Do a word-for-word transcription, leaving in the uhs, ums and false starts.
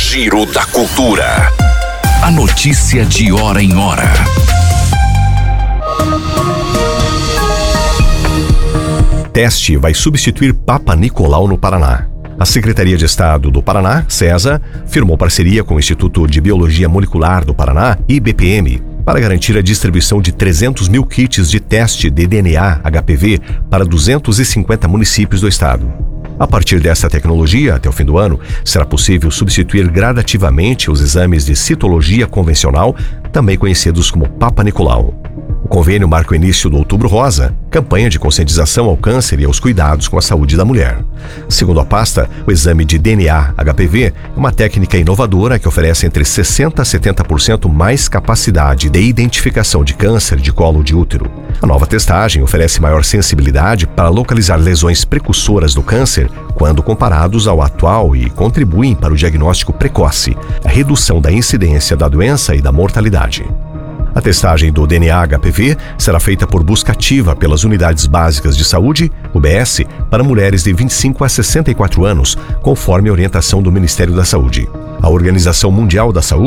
Giro da Cultura. A notícia de hora em hora. Teste vai substituir Papa Nicolau no Paraná. A Secretaria de Estado do Paraná, SESA, firmou parceria com o Instituto de Biologia Molecular do Paraná, I B P M, para garantir a distribuição de trezentos mil kits de teste de D N A H P V para duzentos e cinquenta municípios do estado. A partir dessa tecnologia, até o fim do ano, será possível substituir gradativamente os exames de citologia convencional, também conhecidos como Papa Nicolau. O convênio marca o início do Outubro Rosa, campanha de conscientização ao câncer e aos cuidados com a saúde da mulher. Segundo a pasta, o exame de D N A H P V é uma técnica inovadora que oferece entre sessenta por cento a setenta por cento mais capacidade de identificação de câncer de colo de útero. A nova testagem oferece maior sensibilidade para localizar lesões precursoras do câncer quando comparados ao atual e contribuem para o diagnóstico precoce, a redução da incidência da doença e da mortalidade. A testagem do D N A H P V será feita por busca ativa pelas Unidades Básicas de Saúde, U B S, para mulheres de vinte e cinco a sessenta e quatro anos, conforme a orientação do Ministério da Saúde. A Organização Mundial da Saúde